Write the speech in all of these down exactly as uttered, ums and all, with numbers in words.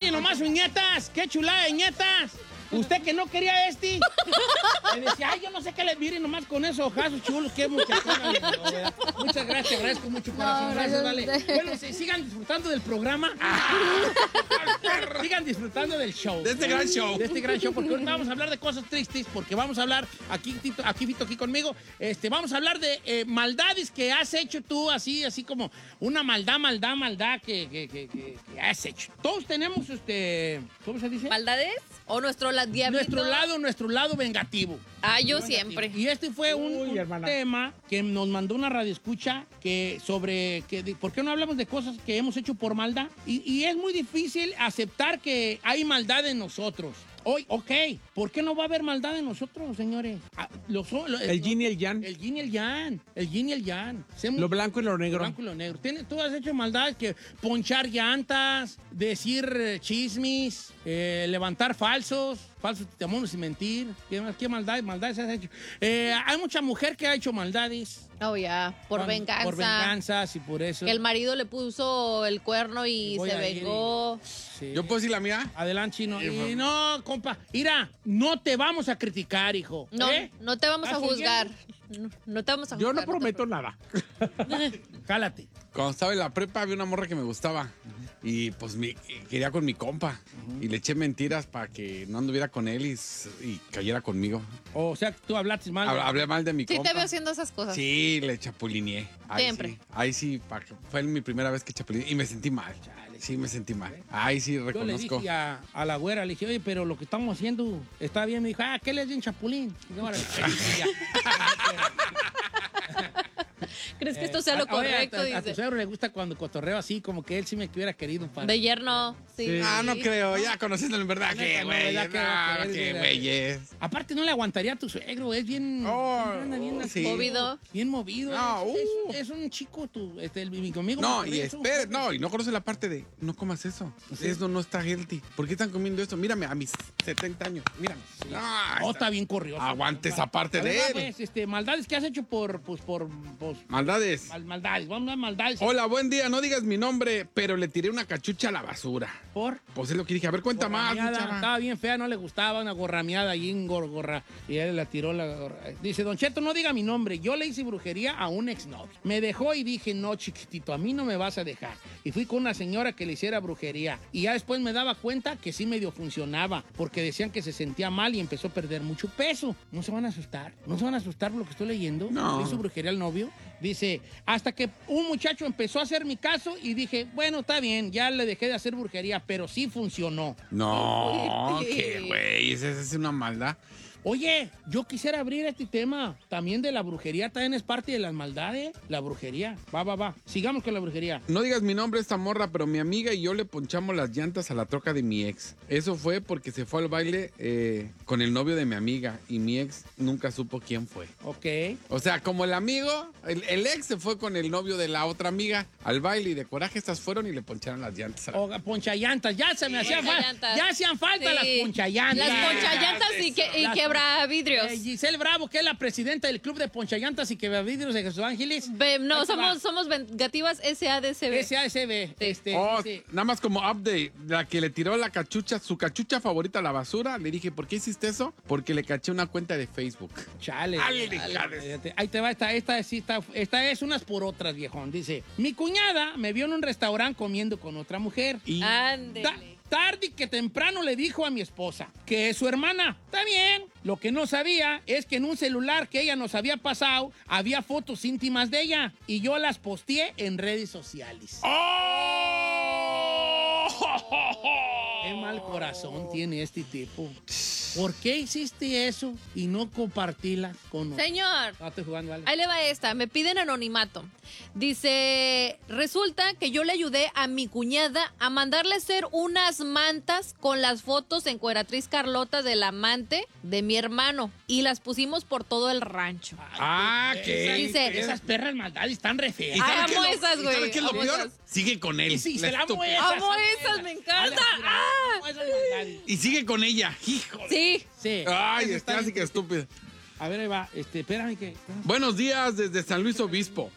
Miren nomás sus nietas. Qué chulada de nietas. Usted que no quería este. Me decía, ay, yo no sé qué le miren nomás con esos ojazos chulos. Qué muchachona. No, muchas gracias, agradezco mucho, corazón. No, Gracias, no, vale. no. Bueno, sí, sigan disfrutando del programa. Sigan disfrutando del show. De este gran show. De este gran show, porque ahorita vamos a hablar de cosas tristes, porque vamos a hablar, aquí, Tito, aquí, Fito, aquí conmigo, este, vamos a hablar de eh, maldades que has hecho tú, así, así como una maldad, maldad, maldad que, que, que, que, que has hecho. Todos tenemos, este, ¿cómo se dice? ¿Maldades? ¿O nuestro la diablito? Nuestro lado, nuestro lado vengativo. Ah, yo Vengativo. siempre. Y este fue un, Uy, un hermana. tema que nos mandó una radioescucha que sobre que de- por qué no hablamos de cosas que hemos hecho por maldad. Y, y es muy difícil aceptar que hay maldad en nosotros. Hoy, ok, ¿por qué no va a haber maldad en nosotros, señores? Ah, lo son- lo- El yin y el yang. El yin y el yang. El yin y el yang. Hacemos- Lo blanco y lo negro. Lo blanco y lo negro. Tienes- Tú has hecho maldades que ponchar llantas, decir eh, chismes, eh, levantar falsos, falsos testimonios y mentir. ¿Qué, más- qué maldades, maldades has hecho? Eh, hay mucha mujer que ha hecho maldades. Oh, ya. Por Cuando- venganza. Por venganzas y por eso. Que el marido le puso el cuerno y Voy se a ir y- vengó. Sí. ¿Yo puedo decir la mía? Adelante, Chino. Sí, Y fam- no, compa, mira, no te vamos a criticar, hijo. No, ¿eh? no te vamos a ¿Estás juzgar. No, no te vamos a Yo juzgar. no te prometo preocupes. nada. Cálate. Cuando estaba en la prepa había una morra que me gustaba. Y pues me, quería con mi compa. Y le eché mentiras para que no anduviera con él y, s- y cayera conmigo. O sea, tú hablaste mal. Hab- Hablé mal de mi Sí, compa. te veo haciendo esas cosas. Sí, le chapulineé. Ahí Siempre. Sí, ahí sí, pa- fue mi primera vez que chapulineé. Y me sentí mal. Sí, me sentí mal. Ahí sí Yo le reconozco. dije a, a la güera, le dije, oye, pero lo que estamos haciendo está bien. Me dijo, ah, ¿qué le dicen chapulín? Y yo, "Órale". ¿Crees que esto sea lo Eh, oye, correcto? a, a- a tu Dice. suegro le gusta cuando cotorreo así, como que él sí me hubiera querido para. De yerno. Sí. Ah, no creo. Ya conociéndolo en verdad. No, Qué no, güey. ¿verdad que- No, que- qué que- güeyes. Aparte, no le aguantaría a tu suegro, es bien. Oh, anda bien sí. Movido. Bien movido. No, es, uh. es- es un chico, tu, este, el, mi- conmigo. No, me y corre eso. espere, no, y no conoce la parte de no comas eso. Eso no está healthy. ¿Por qué están comiendo esto? Mírame, a mis setenta años. Mírame. No, No, está bien corrioso. Aguante esa parte A de ver, él. pues, este, maldades que has hecho por, pues, por, pues, Maldades. mal- maldades. Vamos a maldades. Hola, buen día. No digas mi nombre, pero le tiré una cachucha a la basura. Por. Pues es lo que dije. A ver, cuenta más, mi Gorrameada, chava. estaba bien fea, no le gustaba, una gorrameada ahí en gor- gorra. Y él la tiró la gorra. Dice, Don Cheto, no diga mi nombre. Yo le hice brujería a un exnovio. Me dejó y dije, no, chiquitito, a mí no me vas a dejar. Y fui con una señora que le hiciera brujería. Y ya después me daba cuenta que sí medio funcionaba, porque decían que se sentía mal y empezó a perder mucho peso. ¿No se van a asustar? ¿No se van a asustar por lo que estoy leyendo? No. Le hizo brujería al novio. Dice, hasta que un muchacho empezó a hacer mi caso y dije, bueno, está bien, ya le dejé de hacer brujería, pero sí funcionó. No, Sí. qué güey. Esa esa es una maldad. Oye, yo quisiera abrir este tema también de la brujería, también es parte de las maldades, la brujería. Va, va, va. Sigamos con la brujería. No digas mi nombre esta morra, pero mi amiga y yo le ponchamos las llantas a la troca de mi ex. Eso fue porque se fue al baile eh, con el novio de mi amiga y mi ex nunca supo quién fue. Ok. O sea, como el amigo, el, el ex se fue con el novio de la otra amiga al baile y de coraje estas fueron y le poncharon las llantas. a la- O ponchallantas, ya se me hacían falta. Ponchallantas. Ya hacían falta Sí. las ponchallantas. Las ponchallantas y, que, y Las- quebravidrios. Eh, Giselle Bravo, que es la presidenta del club de ponchallantas y quebravidrios de Jesús Ángeles. Ve- no, Ahí te va. somos, somos vengativas S A D C B. S A S B. Este, Oh, dice, nada más como update, la que le tiró la cachucha, su cachucha favorita a la basura, le dije, ¿por qué hiciste eso? Porque le caché una cuenta de Facebook. Chale. Dale, Chale. hija de- Fíjate, Ahí te va, esta, esta, sí está, esta es unas por otras, viejón. Dice, mi cuñada me vio en un restaurante comiendo con otra mujer. Y Ándele. Ta- tarde que temprano le dijo a mi esposa que es su hermana. Está bien. Lo que no sabía es que en un celular que ella nos había pasado había fotos íntimas de ella y yo las posteé en redes sociales. ¡Oh! Qué mal corazón tiene este tipo. ¿Por qué hiciste eso y no compartirla con nosotros? Señor, No, estoy jugando, vale. ahí le va esta. Me piden anonimato. Dice, resulta que yo le ayudé a mi cuñada a mandarle hacer unas mantas con las fotos en Cueratriz Carlota del amante de mi hermano y las pusimos por todo el rancho. Ah, ¿qué? Dice- Esas perras maldades están re feas. ¿Y sabe Ay, qué amo es lo- esas, y güey, ¿sabe qué es lo amo peor? esas. Sigue con él. Y sí, la se la amo estúpida. esas. Amo esas, me encanta. Amo ¡Ah! esas maldades. Y sigue con ella. Hijo de- Sí. Sí. Ay, Eso es está clásica bien. estúpida. A ver, ahí va. Este, espérame que... Buenos días desde San Luis Obispo.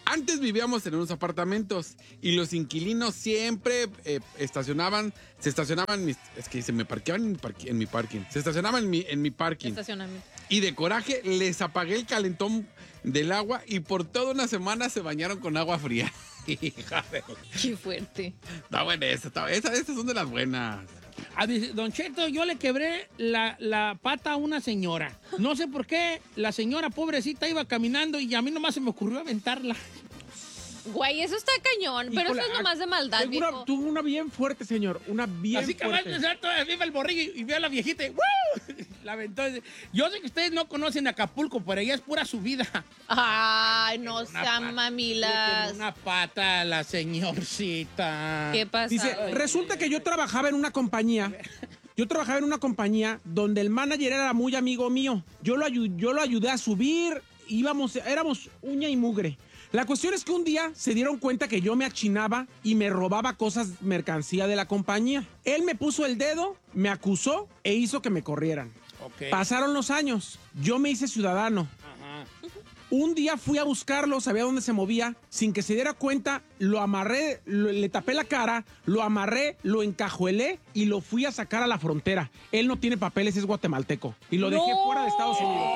Antes vivíamos en unos apartamentos y los inquilinos siempre eh, estacionaban, se estacionaban, mis, es que se me parqueaban en mi, parque, en mi parking, se estacionaban en mi, en mi parking. Estacionamiento. Y de coraje les apagué el calentón del agua y por toda una semana se bañaron con agua fría. Hija de... Qué fuerte. Está buena esa, está, esa, esas son de las buenas. A ver, Don Cheto, yo le quebré la, la pata a una señora. No sé por qué, la señora pobrecita iba caminando y a mí nomás se me ocurrió aventarla. Güey, eso está cañón, pero Híjole, eso es nomás de maldad, Tuvo una, viejo. tuvo una bien fuerte, señor. Una bien Así que fuerte. viva el borrillo y, y vio a la viejita y ¡woo! La aventó. Yo sé que ustedes no conocen Acapulco, pero ella es pura subida. Ay, no Una sean pata- le mamilas. quebró una pata a la señorcita. ¿Qué pasa? Dice, resulta que yo trabajaba en una compañía. Yo trabajaba en una compañía donde el manager era muy amigo mío. Yo lo, ayu- yo lo ayudé a subir, íbamos, éramos uña y mugre. La cuestión es que un día se dieron cuenta que yo me achinaba y me robaba cosas, mercancía de la compañía. Él me puso el dedo, me acusó e hizo que me corrieran. Ok. Pasaron los años, yo me hice ciudadano. Ajá. Un día fui a buscarlo, sabía dónde se movía, sin que se diera cuenta, lo amarré, lo- le tapé la cara, lo amarré, lo encajuelé y lo fui a sacar a la frontera. Él no tiene papeles, es guatemalteco. Y lo dejé ¡No! fuera de Estados Unidos.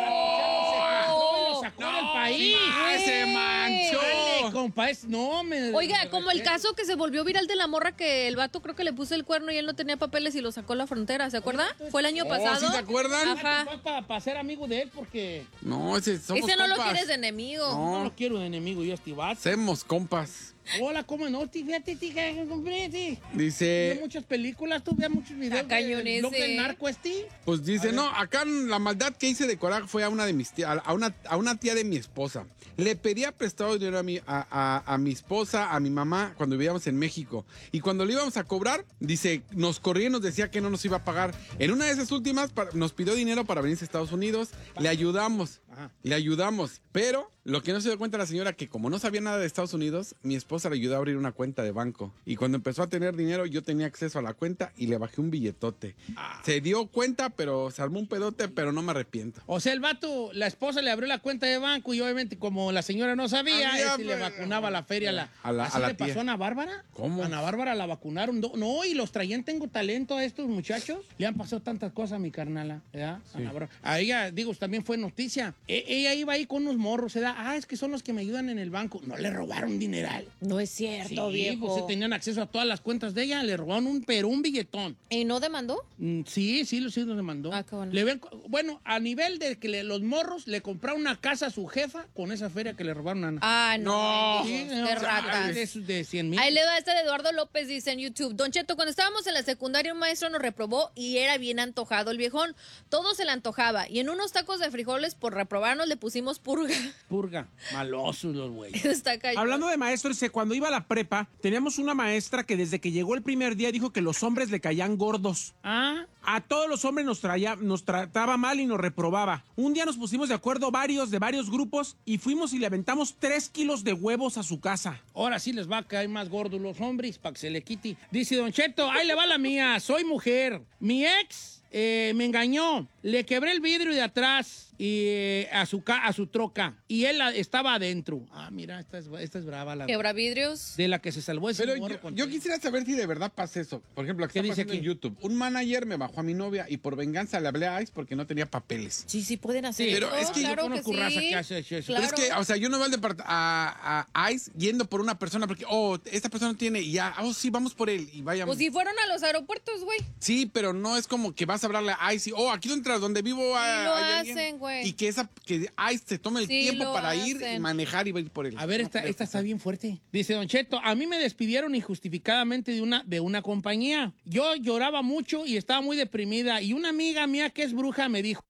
Lo sacó del país. ¡Ah, se manchó! Dale, compa, es- no me... Oiga, como el caso que se volvió viral de la morra que el vato creo que le puso el cuerno y él no tenía papeles y lo sacó a la frontera, ¿se acuerda? Fue el año Oh, pasado. ¿sí se acuerdan? Ajá. Para ser amigo de él, porque No, ese somos Ese no lo compas. quieres de enemigo. no No. lo quiero de enemigo yo a este vato. Somos compas. Hola, ¿cómo no? Ti- Fíjate, tija, compré, sí. Dice... Veo muchas películas, tú veas muchos videos. Está cañón del blog ese. del narco este. Pues dice, no, acá la maldad que hice de coraje fue a una de mis tías, a una, a una tía de mi esposa. Le pedía prestado dinero a mi, a, a, a mi esposa, a mi mamá, cuando vivíamos en México. Y cuando le íbamos a cobrar, dice, nos corría y nos decía que no nos iba a pagar. En una de esas últimas, para- nos pidió dinero para venirse a Estados Unidos. Le ayudamos, Ajá. le ayudamos. Pero lo que no se dio cuenta la señora, que como no sabía nada de Estados Unidos, mi esposa le ayudó a abrir una cuenta de banco. Y cuando empezó a tener dinero, yo tenía acceso a la cuenta y le bajé un billetote. Se dio cuenta, pero se armó un pedote, pero no me arrepiento. O sea, el vato, la esposa le abrió la cuenta de banco y obviamente como la señora no sabía, Había, ese le pues, vacunaba la feria a la... a la- ¿Así a la le pasó tía. a Ana Bárbara? ¿Cómo? A Ana Bárbara la vacunaron. do- No, y los traían Tengo Talento a estos muchachos. Le han pasado tantas cosas a mi carnala, ¿verdad? Ana Bárbara. A ella, digo, también fue noticia. E- ella iba ahí con unos morros, ¿verdad? Ah, es que son los que me ayudan en el banco. No le robaron dineral. No es cierto, Sí, viejo. pues tenían acceso a todas las cuentas de ella, le robaron un, pero un billetón. ¿Y no demandó? Mm, Sí, sí, sí nos demandó. Ah, qué bueno. Le ven- bueno, a nivel de que le- los morros le compraron una casa a su jefa con esa feria que le robaron a Ana. Ah, no. No. Sí, de no, ratas. De, esos de cien mil. Ahí le da este de Eduardo López, dice en YouTube. Don Cheto, cuando estábamos en la secundaria, un maestro nos reprobó y era bien antojado el viejón. Todo se le antojaba. Y en unos tacos de frijoles, por reprobarnos, le pusimos purga. Purga. Malosos los güeyes. Está cayendo. Hablando de maestros, dice, cuando iba a la prepa, teníamos una maestra que desde que llegó el primer día dijo que los hombres le caían gordos. Ah, A todos los hombres nos, traía, nos trataba mal y nos reprobaba. Un día nos pusimos de acuerdo varios de varios grupos y fuimos y le aventamos tres kilos de huevos a su casa. ahora sí les va a caer más gordos los hombres para que se le quite. Dice Don Cheto, ahí le va la mía. Soy mujer. Mi ex eh, me engañó. Le quebré el vidrio de atrás y, eh, a, su ca- a su troca. Y él ah, estaba adentro. Ah, mira, esta es, esta es brava. La Quebra vidrios. de la que se salvó ese Pero morro yo, con- yo quisiera saber si de verdad pasa eso. Por ejemplo, aquí ¿Qué está dice pasando aquí? en YouTube. Un manager me bajó a mi novia y por venganza le hablé a Ice porque no tenía papeles. Sí, sí, pueden hacer Sí, eso. pero es que yo claro conozco que raza sí. que hace eso. Claro. Pero es que, o sea, yo no voy al depart- a, a Ice yendo por una persona porque, oh, esta persona no tiene y ya, oh, sí, vamos por él y vayamos. Pues si fueron a los aeropuertos, güey. Sí, pero no es como que vas a hablarle a Ice y, oh, aquí donde, donde vivo ah, lo hay alguien. hacen, güey. Y que esa que Ice se tome el Sí, tiempo lo para ir y hacen. manejar y va a ir por él. A ver, No esta, puede esta está pasar. bien fuerte. Dice Don Cheto, a mí me despidieron injustificadamente de una, de una compañía. Yo lloraba mucho y estaba muy deprimida. Y una amiga mía que es bruja me dijo,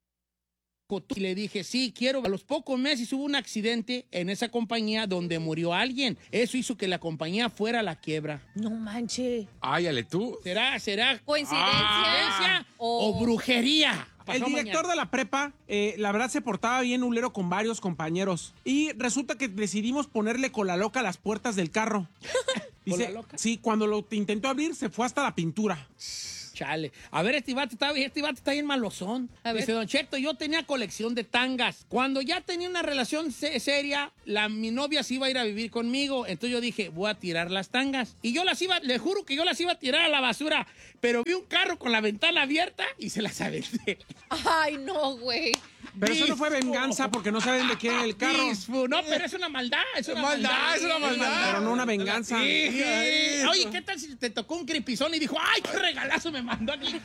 y le dije, sí, quiero. A los pocos meses hubo un accidente en esa compañía donde murió alguien. Eso hizo que la compañía fuera a la quiebra. No manche. Áyale tú. ¿Será, será ¿Coincidencia? coincidencia o, O- brujería? El Pasó director mañana. de la prepa, eh, la verdad, se portaba bien ulero con varios compañeros. Y resulta que decidimos ponerle cola loca a las puertas del carro. ¿Cola Dice, loca? sí, cuando lo intentó abrir, se fue hasta la pintura. Chale. A ver, este vato está, este vato está bien malosón. A ver. Dice, Don Cheto, yo tenía colección de tangas. Cuando ya tenía una relación se- seria, la, mi novia se iba a ir a vivir conmigo. Entonces yo dije, voy a tirar las tangas. Y yo las iba, le juro que yo las iba a tirar a la basura. Pero vi un carro con la ventana abierta y se las aventé. Ay, no, güey. Pero eso no fue Disfo. venganza porque no saben de quién era el carro. Disfo. No, pero es una maldad. Es una Maldad, maldad. es una maldad. Pero no una venganza. Sí, sí. Oye, ¿qué tal si te tocó un cripizón y dijo, ay, qué regalazo me mandó aquí?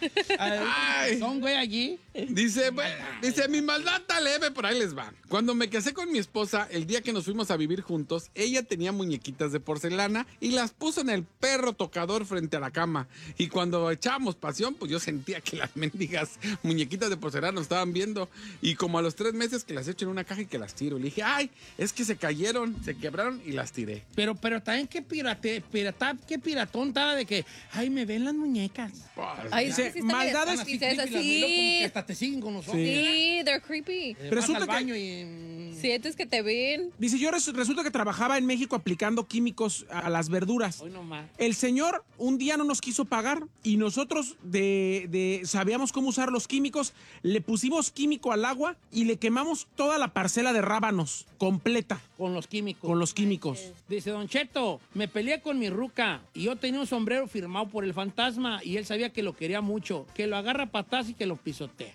Ay. Son güey allí. Dice, bueno, dice, mi maldad está leve, por ahí les va. Cuando me casé con mi esposa, el día que nos fuimos a vivir juntos, ella tenía muñequitas de porcelana y las puso en el perro tocador frente a la cama. Y cuando echábamos pasión, pues yo sentía que las mendigas muñequitas de porcelana nos estaban viendo. Y como a los tres meses que las echo en una caja y que las tiro. Le dije, ay, es que se cayeron, se quebraron y las tiré. Pero, pero también qué pirate, pirata, qué piratón estaba de que, ay, me ven las muñecas. Pues, Ay, Dice, sí, sí está maldades- bien. Así, Sí, es creepy, las así. veo como que hasta te siguen con nosotros. Sí, they're creepy. Vas Resulta al que- baño y... mm, Sientes que te ven. Dice, yo res- resulta que trabajaba en México aplicando químicos a las verduras. Hoy nomás. El señor un día no nos quiso pagar y nosotros de, de- sabíamos cómo usar los químicos, le pusimos químico al agua y le quemamos toda la parcela de rábanos completa Con los químicos. con los químicos. Dice, Don Cheto, me peleé con mi ruca y yo tenía un sombrero firmado por el fantasma y él sabía que lo quería mucho, que lo agarra a patas y que lo pisotea.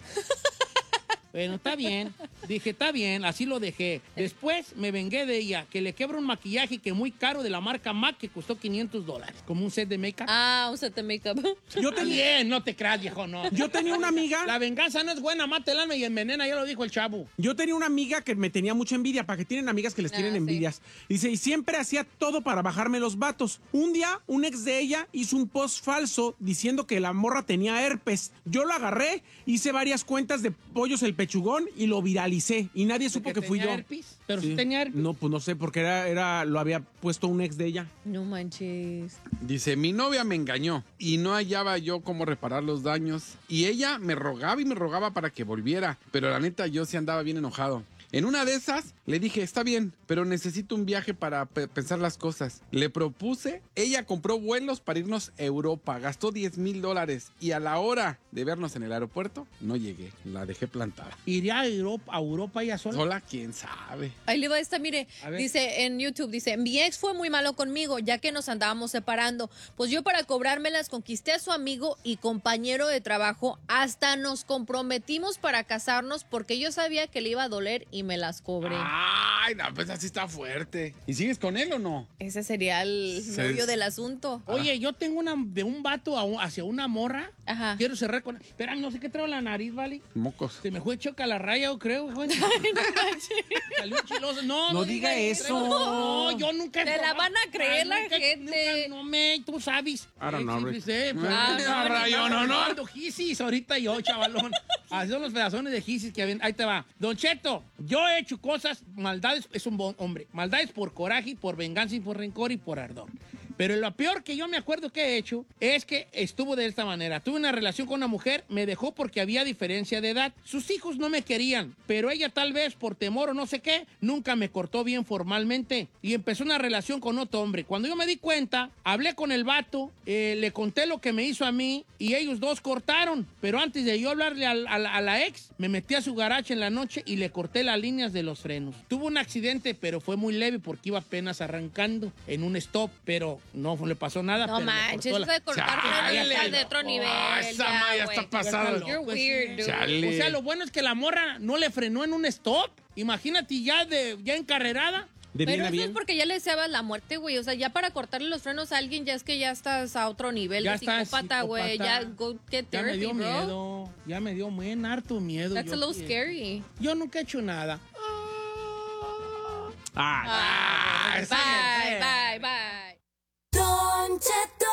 Bueno, está bien. Dije, está bien, así lo dejé. Después me vengué de ella, que le quebra un maquillaje que muy caro de la marca MAC que costó quinientos dólares, como un set de make-up. Ah, un set de make-up. Yo Está tenía, bien, no te creas, viejo, no. yo tenía una amiga, La venganza no es buena, mata el alma y envenena, ya lo dijo el chavo. yo tenía una amiga que me tenía mucha envidia, para que tienen amigas que les Ah, tienen sí. envidias. Dice, y siempre hacía todo para bajarme los vatos. Un día, un ex de ella hizo un post falso diciendo que la morra tenía herpes. Yo lo agarré, hice varias cuentas de Pollos el Pechugón y lo viralicé. Y nadie supo que fui yo. ¿Tenía herpes? Pero Sí. sí tenía herpes. No, pues no sé, porque era, era, lo había puesto un ex de ella. No manches. Dice, mi novia me engañó y no hallaba yo cómo reparar los daños. Y ella me rogaba y me rogaba para que volviera. Pero la neta, yo sí andaba bien enojado. En una de esas, le dije, está bien, pero necesito un viaje para pe- pensar las cosas. Le propuse, ella compró vuelos para irnos a Europa, gastó diez mil dólares y a la hora de vernos en el aeropuerto, no llegué, la dejé plantada. ¿Iría a Europa, a Europa ella sola? Sola, quién sabe. Ahí le va esta, mire, A ver. dice en YouTube, dice, mi ex fue muy malo conmigo, ya que nos andábamos separando. Pues yo para cobrármelas conquisté a su amigo y compañero de trabajo, hasta nos comprometimos para casarnos porque yo sabía que le iba a doler y me las cobré. Ay, no, pues así está fuerte. ¿Y sigues con él o no? Ese sería el Se- novio del asunto. Oye, yo tengo una de un vato a un- hacia una morra. Ajá. Quiero cerrar con... Espera, no sé qué traigo en la nariz, ¿vale? Mocos. Se me fue choca la raya, yo creo. güey. Salió chiloso. No, No diga eso. No, yo nunca he Te la probado. van a creer la nunca- gente. nunca- no me, tú sabes. I don't know, Sí, Rick. sí, sí, pues, Ah, no, rayo, no, no. Ando gisis ahorita yo, chavalón. Así son los pedazones de gisis que habían. Ahí te va. Don Cheto, yo he hecho cosas, maldades, es un buen hombre. Maldades por coraje, por venganza y por rencor y por ardor. Pero lo peor que yo me acuerdo que he hecho es que estuvo de esta manera. Tuve una relación con una mujer, me dejó porque había diferencia de edad. Sus hijos no me querían, pero ella tal vez por temor o no sé qué, nunca me cortó bien formalmente. Y empezó una relación con otro hombre. Cuando yo me di cuenta, hablé con el vato, eh, le conté lo que me hizo a mí y ellos dos cortaron. Pero antes de yo hablarle al- a, la, a la ex, me metí a su garaje en la noche y le corté las líneas de los frenos. Tuvo un accidente, pero fue muy leve porque iba apenas arrancando en un stop, pero no le pasó nada. No pero le manches, cortó eso la- de cortar frenos ya Chale. está de otro nivel. Oh, esa ya, ma ya güey. está pasada. You're You're weird, dude. Chale. O sea, lo bueno es que la morra no le frenó en un stop. Imagínate ya de ya encarrerada. De bien Pero a eso bien. es porque ya le deseabas la muerte, güey. O sea, ya para cortarle los frenos a alguien, ya es que ya estás a otro nivel Ya de estás psicópata, güey. Ya, psicópata. go get Ya me therapy, dio bro. miedo. Ya me dio muy harto miedo. That's yo, a little que- scary. Yo nunca he hecho nada. Ah, Ah, esa- Bye, bye, bye. Don Cheto.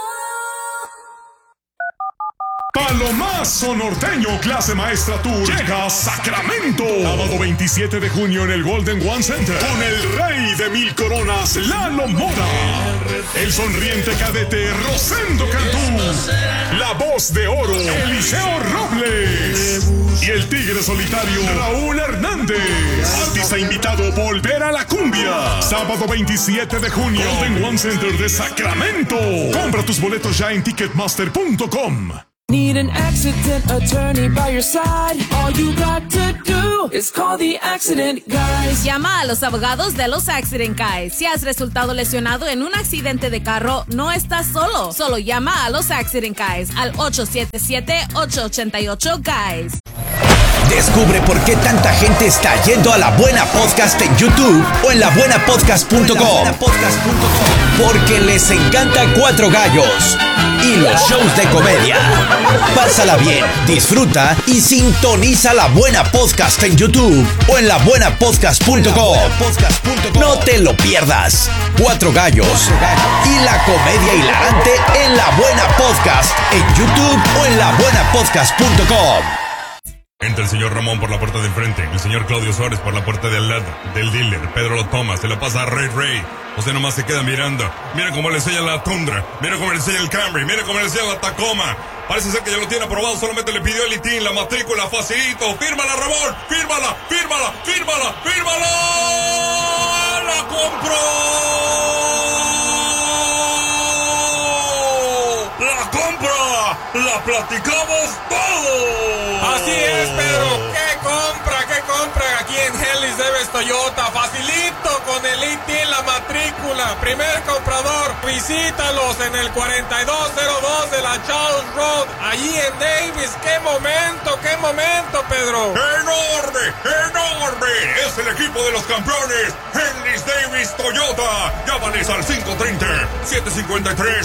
Palomazo Norteño Clase Maestra Tour llega a Sacramento. Sábado veintisiete de junio en el Golden One Center con el rey de mil coronas, Lalo Mora. El sonriente cadete Rosendo Cantú. La voz de oro, Eliseo Robles. Y el tigre solitario, Raúl Hernández. Artista invitado, Volver a la Cumbia. Sábado veintisiete de junio, Golden One Center de Sacramento. Compra tus boletos ya en ticketmaster punto com. Need an accident attorney by your side. All you got to do is call the Accident Guys. Llama a los abogados de los Accident Guys. Si has resultado lesionado en un accidente de carro, no estás solo. Solo llama a los Accident Guys al ocho siete siete, ocho ocho ocho, guys. Descubre por qué tanta gente está yendo a La Buena Podcast en YouTube o en la buena podcast punto com. Porque les encanta Cuatro Gallos y los shows de comedia. Pásala bien, disfruta y sintoniza La Buena Podcast en YouTube o en la buena podcast punto com. No te lo pierdas. Cuatro Gallos y la comedia hilarante en La Buena Podcast en YouTube o en la buena podcast punto com. Entra el señor Ramón por la puerta de enfrente, el señor Claudio Suárez por la puerta de al lado, del dealer, Pedro lo toma, se la pasa a Rey Rey. José nomás se queda mirando. Mira cómo le enseña la Tundra, mira cómo le enseña el Camry, mira cómo le enseña la Tacoma. Parece ser que ya lo tiene aprobado, solamente le pidió el I T I N, la matrícula, facilito. Fírmala, Ramón, fírmala, fírmala, fírmala, fírmala. ¡La compró! ¡La compra! ¡La platicamos todo! Así es, Pedro. ¿Qué compra? ¿Qué compra? Aquí en Hellis Davis Toyota. Facilito con el I T I N, la matrícula. Primer comprador. Visítalos en el cuarenta y dos cero dos de la Charles Road. Allí en Davis. ¡Qué momento! ¡Qué momento, Pedro! ¡Enorme! ¡Enorme! Es el equipo de los campeones. Hellis Davis Toyota. Llámales al cinco treinta, siete cincuenta y tres,